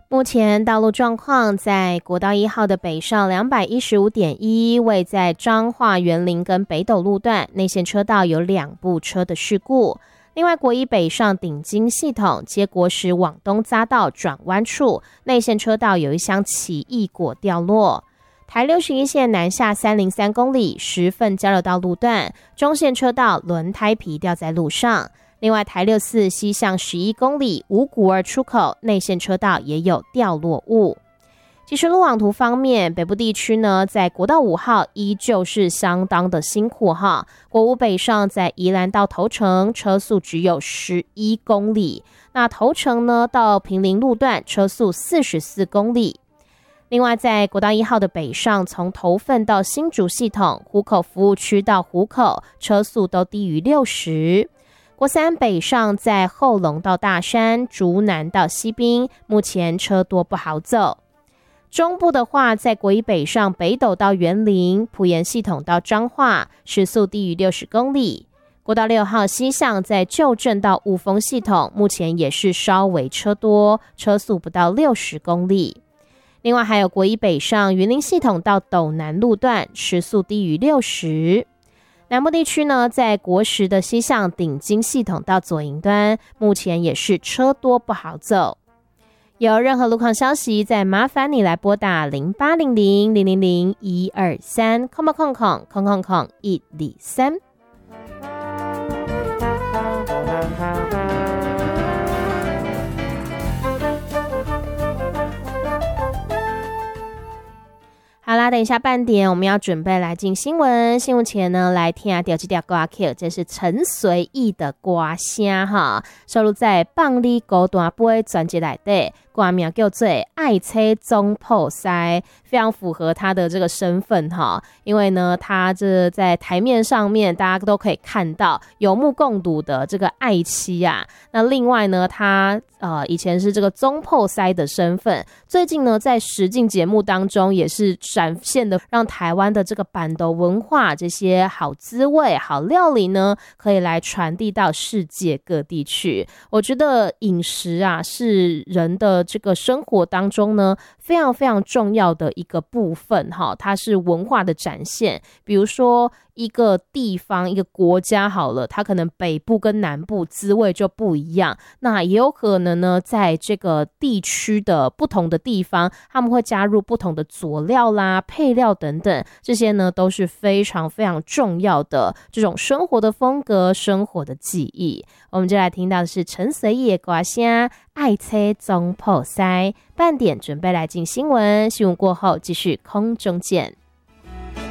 目前道路状况，在国道1号的北上 215.1 位在彰化园林跟北斗路段内线车道有2部车的事故。另外国一北上顶金系统接国十往东匝道转弯处内线车道有一箱奇异果掉落。台61线南下303公里十份交流道路段中线车道轮胎皮掉在路上。另外台64西向11公里五股二出口内线车道也有掉落物。其实路网图方面，北部地区呢，在国道5号依旧是相当的辛苦哈。国五北上在宜兰到头城车速只有11公里，那头城呢到坪林路段车速44公里。另外在国道1号的北上，从头份到新竹系统湖口服务区到湖口车速都低于60。国三北上在后龙到大山竹南到西滨目前车多不好走。中部的话，在国一北上北斗到园林埔盐系统到彰化时速低于60公里。国道6号西向在旧镇到雾峰系统目前也是稍微车多，车速不到60公里。另外还有国一北上云林系统到斗南路段时速低于60。南部地区呢，在国十的西向顶金系统到左营端目前也是车多不好走。有任何路况消息，再麻烦你来拨打0800000123123。好啦，等一下半点我们要准备来进新闻。新闻前呢，来听下这条歌曲，这是陈随意的歌声哈，收录在《放你孤单飞》专辑内底，歌名叫做《爱车总破塞》，非常符合他的这个身份哈。因为呢，他这在台面上面大家都可以看到有目共睹的这个爱妻啊。那另外呢，他以前是这个总破塞的身份，最近呢在实境节目当中也是展现的让台湾的这个板豆文化这些好滋味好料理呢可以来传递到世界各地去。我觉得饮食啊是人的这个生活当中呢非常非常重要的一个部分哈，它是文化的展现。比如说一个地方一个国家好了，它可能北部跟南部滋味就不一样，那也有可能呢在这个地区的不同的地方他们会加入不同的佐料啦配料等等，这些呢都是非常非常重要的这种生活的风格生活的记忆。我们就来听到的是陈随意的歌声爱车总破塞。半点准备来进新闻，新闻过后继续空中见。